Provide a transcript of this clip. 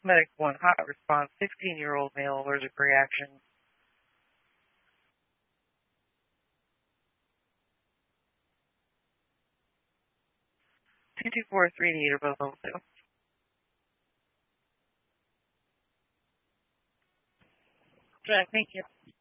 Medic 1, hot response, 16-year-old male allergic reaction. 2243 need or both level 2. Jack, thank you.